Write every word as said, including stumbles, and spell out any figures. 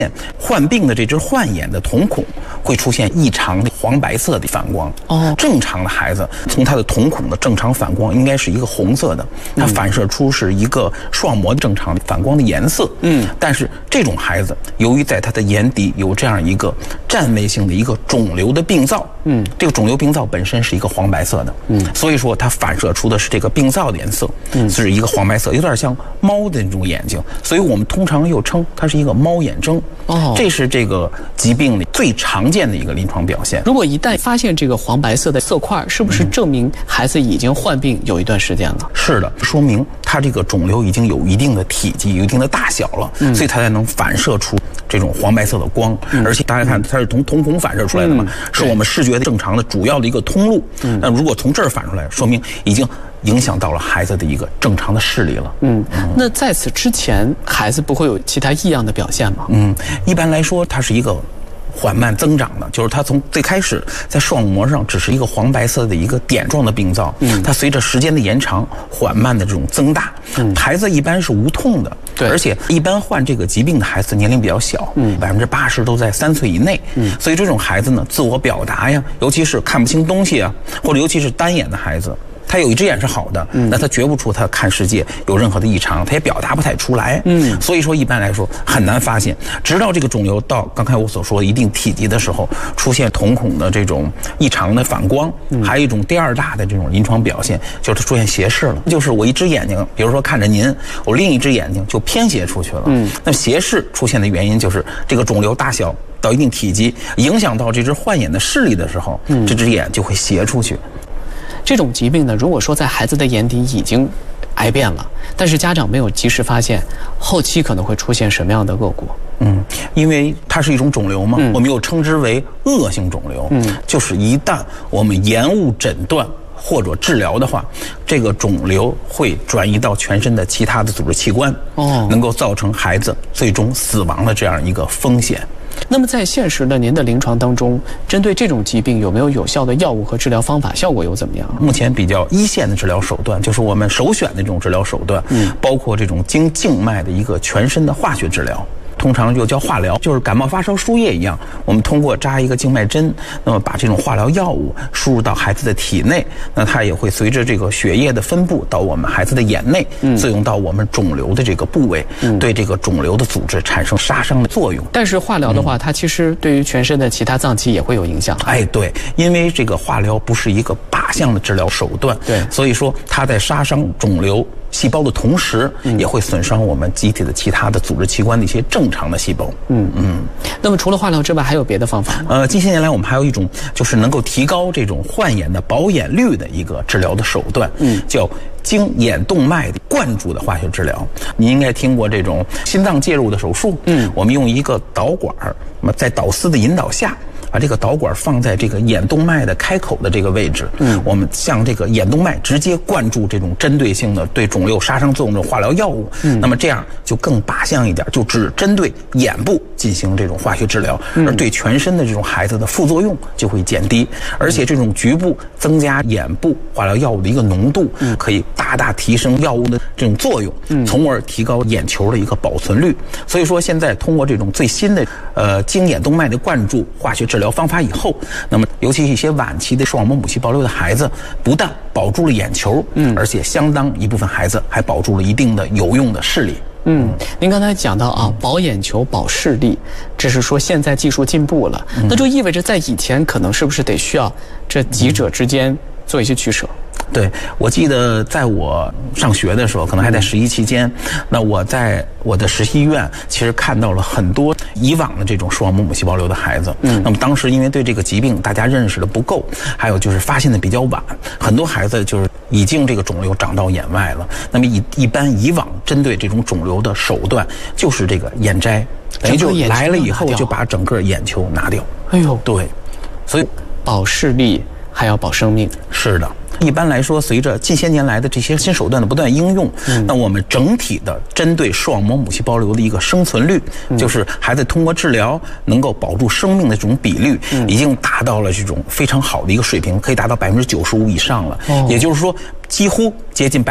患病的这只患眼的瞳孔会出现异常的黄白色的反光。哦，正常的孩子从他的瞳孔的正常反光应该是一个红色的，它反射出是一个视网膜正常的反光的颜色。嗯，但是这种孩子由于在他的眼底有这样一个占位性的一个肿瘤的病灶，嗯，这个肿瘤病灶本身是一个黄白色的，嗯，所以说它反射出的是这个病灶的颜色，嗯，是一个黄白色，有点像猫的那种眼睛，所以我们通常又称它是一个猫眼症。哦，这是这个疾病里最常见的一个临床表现。 如果一旦发现这个黄白色的色块，是不是证明孩子已经患病有一段时间了？ 是的，说明他这个肿瘤已经有一定的体积、有一定的大小了，嗯，所以它才能反射出这种黄白色的光。嗯，而且大家看，它是从瞳孔反射出来的嘛，嗯，是我们视觉正常的主要的一个通路。嗯，那如果从这儿反出来，说明已经影响到了孩子的一个正常的视力了。 嗯，那在此之前，孩子不会有其他异样的表现吗？ 嗯，一般来说，它是一个缓慢增长的，就是它从最开始在视网膜上只是一个黄白色的一个点状的病灶，嗯，它随着时间的延长，缓慢的这种增大。嗯，孩子一般是无痛的，对，而且一般患这个疾病的孩子年龄比较小，嗯，百分之八十都在三岁以内，嗯，所以这种孩子呢，自我表达呀，尤其是看不清东西啊，或者尤其是单眼的孩子。他有一只眼是好的，嗯，那他觉不出他看世界有任何的异常，他也表达不太出来，嗯，所以说一般来说很难发现，直到这个肿瘤到刚才我所说的一定体积的时候，出现瞳孔的这种异常的反光，嗯，还有一种第二大的这种临床表现，就是它出现斜视了，就是我一只眼睛，比如说看着您，我另一只眼睛就偏斜出去了，嗯，那斜视出现的原因就是这个肿瘤大小到一定体积，影响到这只患眼的视力的时候，嗯，这只眼就会斜出去。 这种疾病呢，如果说在孩子的眼底已经癌变了，但是家长没有及时发现，后期可能会出现什么样的恶果？ 嗯，因为它是一种肿瘤嘛，嗯，我们又称之为恶性肿瘤。嗯，就是一旦我们延误诊断或者治疗的话，这个肿瘤会转移到全身的其他的组织器官，哦，能够造成孩子最终死亡的这样一个风险。 那么在现实的您的临床当中，针对这种疾病有没有有效的药物和治疗方法？效果又怎么样？ 目前比较一线的治疗手段，就是我们首选的这种治疗手段，嗯，包括这种经静脉的一个全身的化学治疗。通常又叫化疗，就是感冒发烧输液一样，我们通过扎一个静脉针，那么把这种化疗药物输入到孩子的体内，那它也会随着这个血液的分布到我们孩子的眼内，嗯，作用到我们肿瘤的这个部位，嗯，对这个肿瘤的组织产生杀伤的作用。 但是化疗的话，嗯，它其实对于全身的其他脏器也会有影响。 哎，对，因为这个化疗不是一个靶向的治疗手段，对，所以说它在杀伤肿瘤细胞的同时，嗯，也会损伤我们机体的其他的组织器官的一些正常的细胞。嗯嗯。 那么除了化疗之外，还有别的方法吗？ 呃，近些年来我们还有一种就是能够提高这种患眼的保眼率的一个治疗的手段，嗯，叫经眼动脉的灌注的化学治疗。你应该听过这种心脏介入的手术，嗯，我们用一个导管，那么在导丝的引导下，把这个导管放在这个眼动脉的开口的这个位置，嗯，我们向这个眼动脉直接灌注这种针对性的对肿瘤杀伤作用的化疗药物，嗯，那么这样就更靶向一点，就只针对眼部进行这种化学治疗，嗯，而对全身的这种孩子的副作用就会减低，而且这种局部增加眼部化疗药物的一个浓度，嗯，可以大大提升药物的这种作用，嗯，从而提高眼球的一个保存率。所以说现在通过这种最新的呃经眼动脉的灌注化学治疗疗方法以后，那么尤其一些晚期的视网膜母细胞瘤的孩子，不但保住了眼球，嗯，而且相当一部分孩子还保住了一定的有用的视力。 嗯，您刚才讲到啊，保眼球、保视力，这是说现在技术进步了，嗯，那就意味着在以前可能是不是得需要这几者之间做一些取舍？ 对，我记得在我上学的时候，可能还在实习期间，那我在我的实习医院其实看到了很多以往的这种视网膜母细胞瘤的孩子。嗯，那么当时因为对这个疾病大家认识的不够，还有就是发现的比较晚，很多孩子就是已经这个肿瘤长到眼外了。那么一一般以往针对这种肿瘤的手段就是这个眼摘，等于就来了以后就把整个眼球拿掉。 哎呦， 对，所以保视力还要保生命。 是的。一般来说，随着近些年来的这些新手段的不断应用，嗯，那我们整体的针对视网膜母细胞瘤的一个生存率，嗯，就是孩子通过治疗能够保住生命的这种比率，嗯，已经达到了这种非常好的一个水平，可以达到百分之九十五以上了。哦，也就是说，几乎接近百。